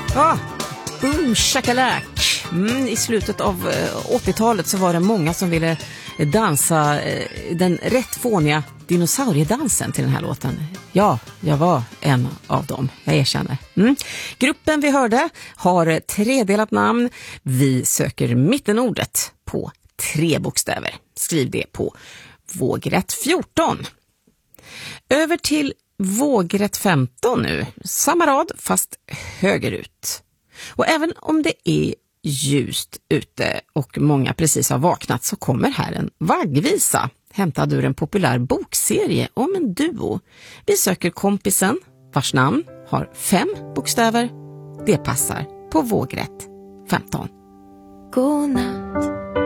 Boom shakalak. I slutet av 80-talet så var det många som ville dansa den rätt fåniga dinosauriedansen till den här låten. Ja, jag var en av dem, jag erkänner. Gruppen vi hörde har tredelat namn. Vi söker mittenordet på 3 bokstäver. Skriv det på vågrätt 14. Över till vågrätt 15 nu. Samma rad fast högerut. Och även om det är ljust ute och många precis har vaknat så kommer här en vaggvisa hämtad ur en populär bokserie om en duo. Vi söker kompisen vars namn har 5 bokstäver. Det passar på vågrätt 15. God natt,